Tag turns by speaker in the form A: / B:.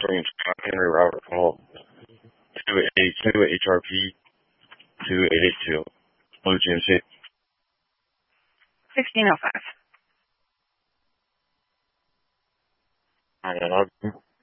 A: from Scott Henry Robert Paul, 2882 HRP 2882, Blue GMC.
B: 1605.
A: I don't know.